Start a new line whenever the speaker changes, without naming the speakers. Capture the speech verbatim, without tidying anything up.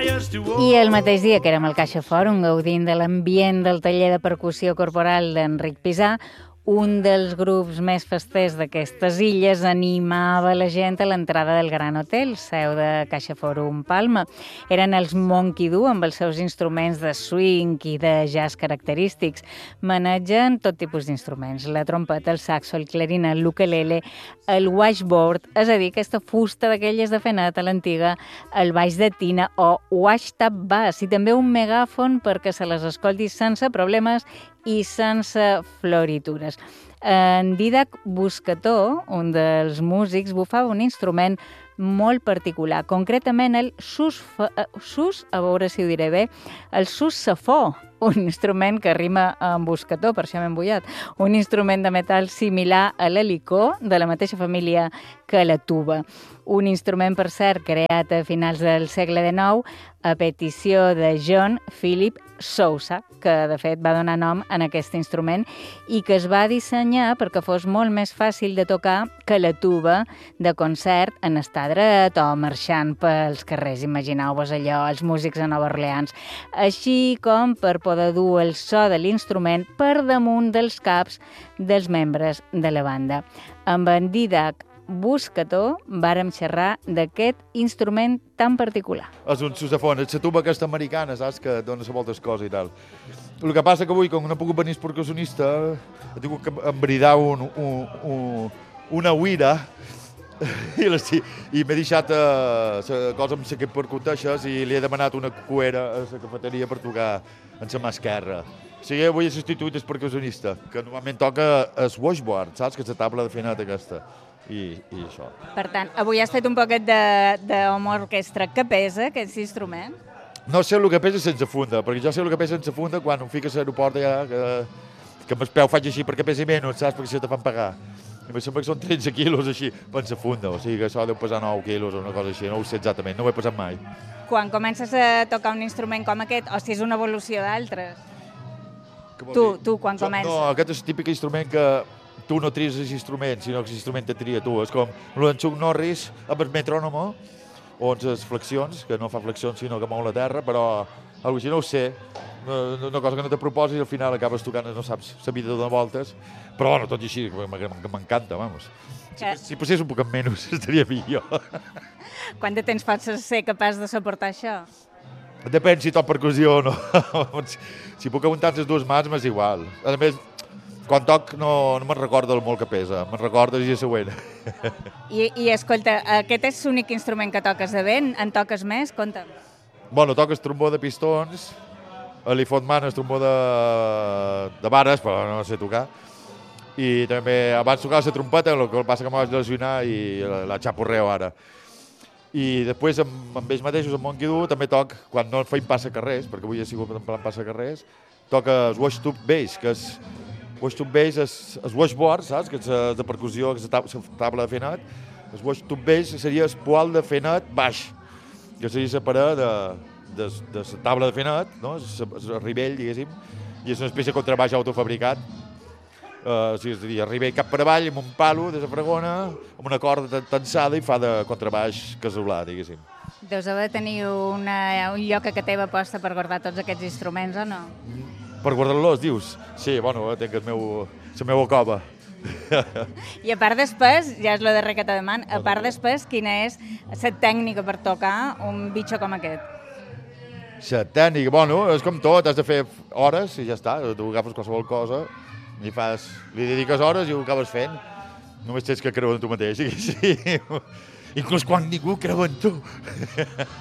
I el mateix dia que érem al Caixa Fòrum gaudint de l'ambient del taller de percussió corporal d'Enric Pisà, un dels grups més festers d'aquestes illes animava la gent a l'entrada del Gran Hotel, seu de Caixa Fòrum Palma. Eren els Monkey Do amb els seus instruments de swing i de jazz característics. Manegen tot tipus d'instruments, la trompeta, el saxo, el clarinet, l'ukelele, el washboard, és a dir, aquesta fusta d'aquelles de fenat a l'antiga, el baix de tina o washtub bass, i també un megàfon perquè se les escolti sense problemes i sense floritures. En Dídac Buscató, un dels músics, bufava un instrument molt particular, concretament el sus, sus, a veure si ho diré bé, el sussafó, un instrument que rima amb buscató, per això m'he embullat, un instrument de metal similar a l'helicó, de la mateixa família que la tuba. Un instrument, per cert, creat a finals del segle dinou a petició de John Philip Sousa, que de fet va donar nom a aquest instrument i que es va dissenyar perquè fos molt més fàcil de tocar que la tuba de concert en estar dret o marxant pels carrers. Imagineu-vos allò, els músics a Nova Orleans. Així com per poder dur el so de l'instrument per damunt dels caps dels membres de la banda. Amb en Dídac Buscató vàrem xerrar d'aquest instrument tan particular.
És un susafon, és la tuba aquesta americana, saps, que dona la volta cosa i tal. El que passa que avui, com no he pogut venir el percussionista, he tingut que embridar un, un, un, una uira i, i m'he deixat la uh, cosa amb la que percuteixes i li he demanat una cuera a la cafeteria per tocar en la mà esquerra. O sigui, avui he substituït el percussionista, que normalment toca el washboard, saps, que és la taula de fenat aquesta. I, i això.
Per tant, avui has fet un poquet d'home orquestra. Què pesa, aquest instrument?
No sé el que pesa sense funda, perquè jo sé el que pesa sense funda quan em fiques a l'aeroport ja, que, que amb el peu faig així perquè pesi menys, saps, perquè si te fan pagar. I em sembla que són tretze quilos així, per la funda, o sigui que això deu pesar nou quilos o una cosa així, no ho sé exactament, no ho he pesat mai.
Quan comences a tocar un instrument com aquest, o si és una evolució d'altres? Tu, tu, quan comences?
No, aquest és el típic instrument que tu no tries l'instrument, sinó que l'instrument te tria tu. És com l'en Chuck Norris amb el metrònomo, o amb les flexions, que no fa flexions sinó que mou la terra, però alguna cosa no ho sé, una cosa que no te proposis i al final acabes tocant, no saps, la vida dona voltes, però bueno, tot i així, que m'encanta, vamos. Si, si passés un poc menys, estaria millor.
Quant de temps pots ser capaç de suportar això?
Depèn si toc percussió o no. Si puc aguantar les dues mans, m'és igual. A més, quan toc no, no me'n recordo el molt que pesa, me'n recordo el dia següent.
I, I escolta, aquest és l'únic instrument que toques de vent? En toques més? Conta'm.
Bueno, toques trombó de pistons, li fot man el trombó de, de vares, però no sé tocar. I també abans tocava la trompeta, el que passa que m'ho vaig lesionar i la, la xapurreo ara. I després amb, amb ells mateixos, amb Monkey Do, també toc, quan no feim passacarrers, perquè avui he sigut en plan passacarrers, toca el washtub bass, que és washtub bass és el washboard, saps? Que és de percussió, que és la taula de fenat. El washtub bass seria el poal de fenat baix, que seria la paret de, de, de la taula de fenat, no? El ribell, diguéssim, i és una espècie de contrabaix autofabricat. Uh, o sigui, és a dir, arriba cap per avall amb un palo de la fregona, amb una corda tensada i fa de contrabaix casolà, diguéssim.
Deus haver de tenir una, un lloc a casa teva posta per guardar tots aquests instruments, o no?
Per guardar-los, dius? Sí, bueno, tinc el meu, la meva cova.
I a part després, ja és la darrera que te deman, a part després, quina és la tècnica per tocar un bitxo com aquest?
La tècnica, bueno, és com tot, has de fer hores i ja està, tu agafes qualsevol cosa i fas, li dediques hores i ho acabes fent. Només tens que creure en tu mateix, sí. Inclús quan ningú creu en tu.